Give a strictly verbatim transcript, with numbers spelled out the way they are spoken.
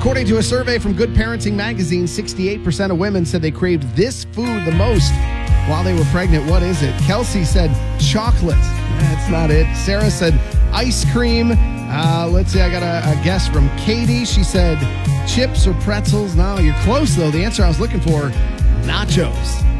According to a survey from Good Parenting Magazine, sixty-eight percent of women said they craved this food the most while they were pregnant. What is it? Kelsey said chocolate. That's not it. Sarah said ice cream. Uh, let's see, I got a, a guess from Katie. She said chips or pretzels. No, you're close, though. The answer I was looking for, nachos.